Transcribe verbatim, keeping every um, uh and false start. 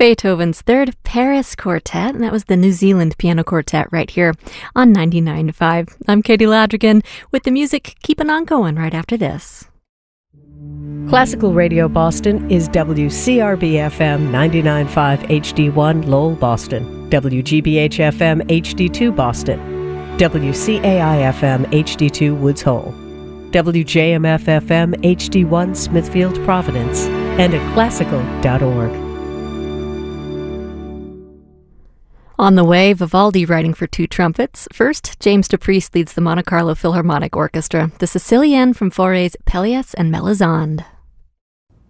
Beethoven's Third Paris Quartet, and that was the New Zealand Piano Quartet right here on ninety-nine point five. I'm Katie Ladrigan with the music keeping on going right after this. Classical Radio Boston is W C R B F M ninety-nine point five H D one Lowell, Boston, W G B H F M H D two Boston, W C A I F M H D two Woods Hole, W J M F F M H D one Smithfield, Providence, and at classical dot org. On the way, Vivaldi writing for two trumpets. First, James DePriest leads the Monte Carlo Philharmonic Orchestra, the Sicilienne from Fauré's Pelléas and Melisande.